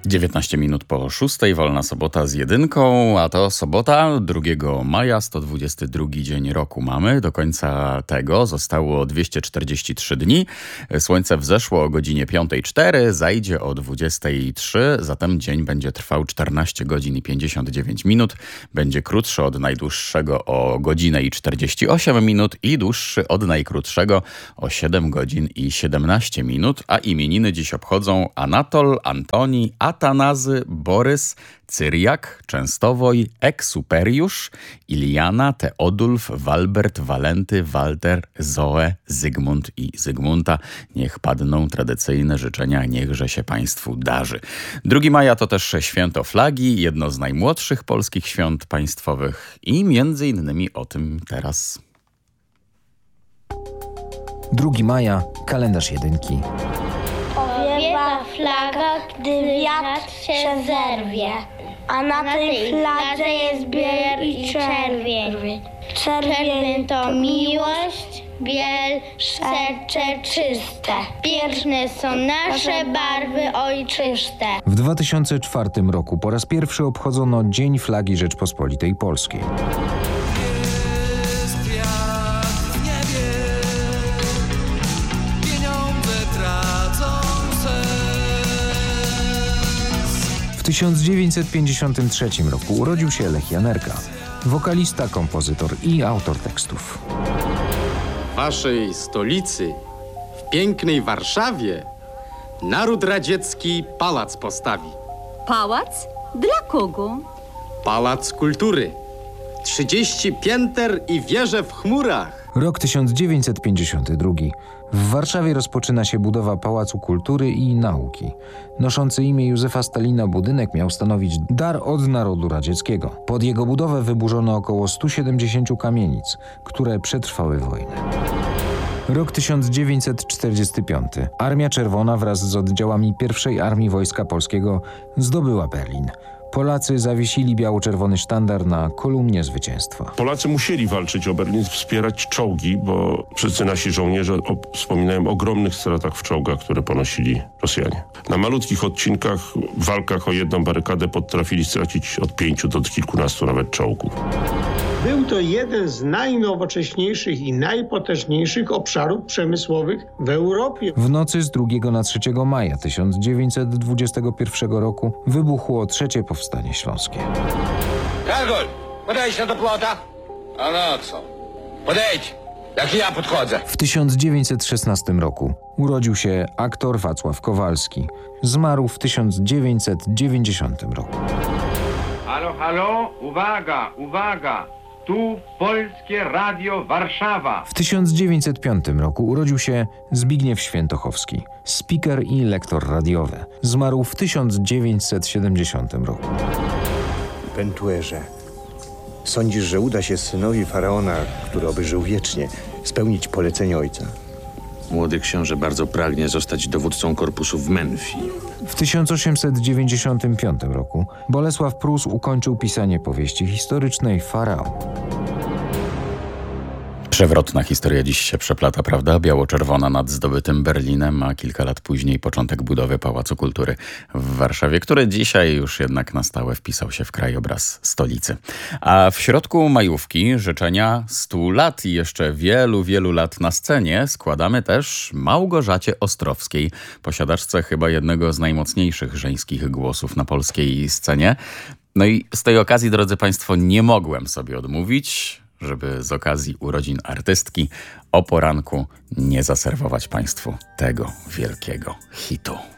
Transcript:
19 minut po 6, wolna sobota z jedynką, a to sobota 2 maja, 122 dzień roku mamy. Do końca tego zostało 243 dni. Słońce wzeszło o godzinie 5:04, zajdzie o 23:03, zatem dzień będzie trwał 14 godzin i 59 minut. Będzie krótszy od najdłuższego o godzinę i 48 minut i dłuższy od najkrótszego o 7 godzin i 17 minut, a imieniny dziś obchodzą Anatol, Antoni, Atanazy, Borys, Cyriak, Częstowoj, Eksuperiusz, Iliana, Teodulf, Walbert, Walenty, Walter, Zoe, Zygmunt i Zygmunta. Niech padną tradycyjne życzenia, niechże się Państwu darzy. 2 maja to też święto flagi, jedno z najmłodszych polskich świąt państwowych i między innymi o tym teraz. 2 maja, kalendarz jedynki. Powiewa flaga, gdy wiatr się zerwie, a na tej fladze jest biel i czerwień. Czerwień to miłość, biel serce czyste. Piękne są nasze barwy ojczyste. W 2004 roku po raz pierwszy obchodzono Dzień Flagi Rzeczpospolitej Polskiej. W 1953 roku urodził się Lech Janerka, wokalista, kompozytor i autor tekstów. W waszej stolicy, w pięknej Warszawie, naród radziecki pałac postawi. Pałac? Dla kogo? Pałac Kultury. 30 pięter i wieże w chmurach. Rok 1952. W Warszawie rozpoczyna się budowa Pałacu Kultury i Nauki. Noszący imię Józefa Stalina budynek miał stanowić dar od narodu radzieckiego. Pod jego budowę wyburzono około 170 kamienic, które przetrwały wojnę. Rok 1945. Armia Czerwona wraz z oddziałami I Armii Wojska Polskiego zdobyła Berlin. Polacy zawiesili biało-czerwony sztandar na kolumnie zwycięstwa. Polacy musieli walczyć o Berlin, wspierać czołgi, bo wszyscy nasi żołnierze wspominają o ogromnych stratach w czołgach, które ponosili Rosjanie. Na malutkich odcinkach, w walkach o jedną barykadę potrafili stracić od 5 do kilkunastu nawet czołgów. Był to jeden z najnowocześniejszych i najpotężniejszych obszarów przemysłowych w Europie. W nocy z 2 na 3 maja 1921 roku wybuchło III Powstanie Śląskie. Karol, podejdź do płota. A no co? Podejdź, jak ja podchodzę. W 1916 roku urodził się aktor Wacław Kowalski. Zmarł w 1990 roku. Halo, halo, uwaga, uwaga! Tu Polskie Radio Warszawa. W 1905 roku urodził się Zbigniew Świętochowski, speaker i lektor radiowy. Zmarł w 1970 roku. Pentuerze, sądzisz, że uda się synowi faraona, który oby żył wiecznie, spełnić polecenie ojca? Młody książę bardzo pragnie zostać dowódcą korpusu w Menfi. W 1895 roku Bolesław Prus ukończył pisanie powieści historycznej Faraon. Przewrotna historia dziś się przeplata, prawda? Biało-czerwona nad zdobytym Berlinem, a kilka lat później początek budowy Pałacu Kultury w Warszawie, który dzisiaj już jednak na stałe wpisał się w krajobraz stolicy. A w środku majówki życzenia 100 lat i jeszcze wielu, wielu lat na scenie składamy też Małgorzacie Ostrowskiej, posiadaczce chyba jednego z najmocniejszych żeńskich głosów na polskiej scenie. No i z tej okazji, drodzy Państwo, nie mogłem sobie odmówić, żeby z okazji urodzin artystki o poranku nie zaserwować Państwu tego wielkiego hitu.